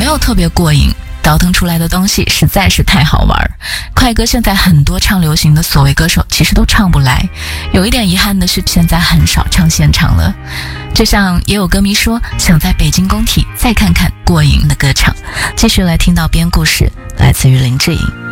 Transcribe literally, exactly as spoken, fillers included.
有特别过瘾，倒腾出来的东西实在是太好玩。快歌现在很多唱流行的所谓歌手其实都唱不来，有一点遗憾的是现在很少唱现场了。就像也有歌迷说想在北京工体再看看过瘾的歌场。继续来听到编故事，来自于林志颖。